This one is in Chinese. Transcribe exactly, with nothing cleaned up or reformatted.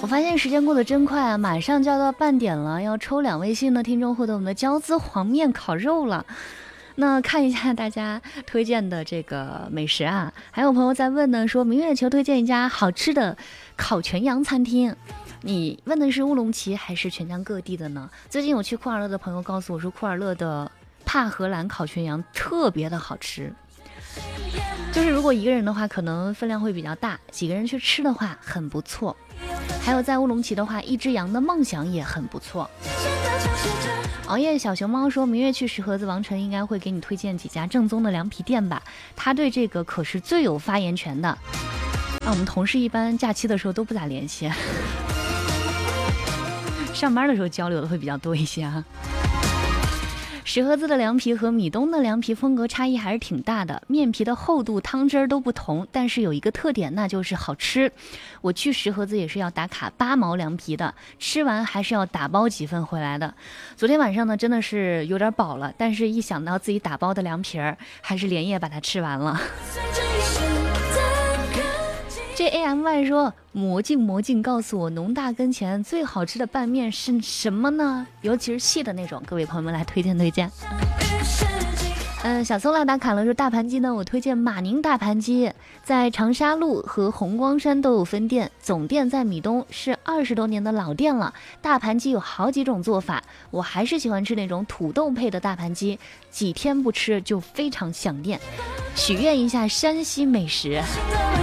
我发现时间过得真快啊，马上就要到半点了，要抽两位幸运的听众获得我们的椒滋黄面烤肉了。那看一下大家推荐的这个美食啊，还有朋友在问呢，说明月球推荐一家好吃的烤全羊餐厅。你问的是乌鲁木齐还是全疆各地的呢？最近我去库尔勒的朋友告诉我说，库尔勒的帕荷兰烤全羊特别的好吃。就是如果一个人的话，可能分量会比较大，几个人去吃的话很不错。还有在乌鲁木齐的话，一只羊的梦想也很不错。熬夜小熊猫说，明月去石河子，王晨应该会给你推荐几家正宗的凉皮店吧，他对这个可是最有发言权的。啊，我们同事一般假期的时候都不咋联系，上班的时候交流的会比较多一些啊。石河子的凉皮和米东的凉皮风格差异还是挺大的，面皮的厚度、汤汁儿都不同，但是有一个特点，那就是好吃。我去石河子也是要打卡八毛凉皮的，吃完还是要打包几份回来的。昨天晚上呢，真的是有点饱了，但是一想到自己打包的凉皮儿，还是连夜把它吃完了。这 A M Y 说，魔镜魔镜告诉我，农大跟前最好吃的拌面是什么呢？尤其是细的那种，各位朋友们来推荐推荐。嗯，小松辣打卡了，说大盘鸡呢，我推荐马宁大盘鸡，在长沙路和红光山都有分店，总店在米东，是二十多年的老店了。大盘鸡有好几种做法，我还是喜欢吃那种土豆配的大盘鸡，几天不吃就非常想念。许愿一下山西美食。